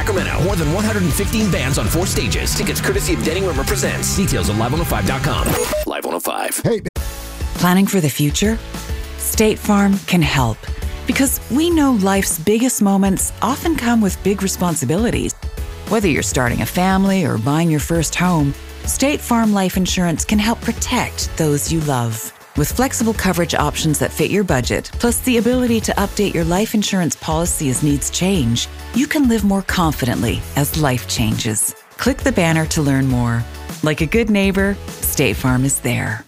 Sacramento. More than 115 bands on 4 stages. Tickets courtesy of Denning River Presents. Details at live105.com. Live 105. Hey. Planning for the future? State Farm can help. Because we know life's biggest moments often come with big responsibilities. Whether you're starting a family or buying your first home, State Farm Life Insurance can help protect those you love. With flexible coverage options that fit your budget, plus the ability to update your life insurance policy as needs change, you can live more confidently as life changes. Click the banner to learn more. Like a good neighbor, State Farm is there.